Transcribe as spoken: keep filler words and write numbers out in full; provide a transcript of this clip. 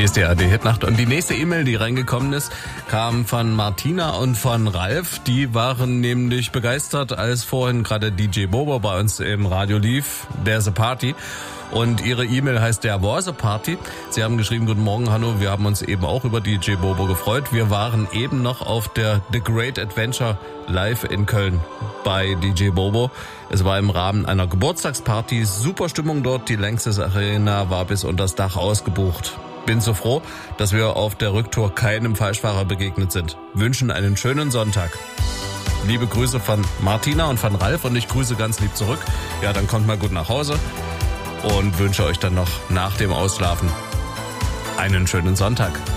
Hier ist die A R D-Hitnacht und die nächste E-Mail, die reingekommen ist, kam von Martina und von Ralf. Die waren nämlich begeistert, als vorhin gerade D J Bobo bei uns im Radio lief, There's a Party. Und ihre E-Mail heißt Der was a Party. Sie haben geschrieben, guten Morgen, Hanno, wir haben uns eben auch über D J Bobo gefreut. Wir waren eben noch auf der The Great Adventure live in Köln bei D J Bobo. Es war im Rahmen einer Geburtstagsparty, super Stimmung dort, die Längstes Arena war bis unter das Dach ausgebucht. Bin so froh, dass wir auf der Rücktour keinem Falschfahrer begegnet sind. Wünschen einen schönen Sonntag. Liebe Grüße von Martina und von Ralf und ich grüße ganz lieb zurück. Ja, dann kommt mal gut nach Hause und wünsche euch dann noch nach dem Ausschlafen einen schönen Sonntag.